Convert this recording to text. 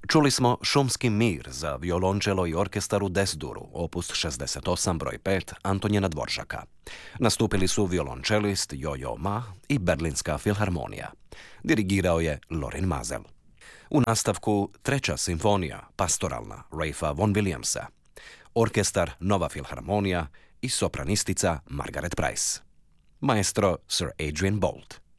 Čuli smo Šumski mir za violončelo i orkestar u Desduru, opus 68 broj 5 Antonijana Dvoržaka. Nastupili su violončelist Jojo Ma i Berlinska filharmonija. Dirigirao je Lorin Maazel. U nastavku treća simfonija, pastoralna, Ralpha Vaughan Williamsa. Orkestar Nova filharmonija i sopranistica Margaret Price. Maestro Sir Adrian Boult.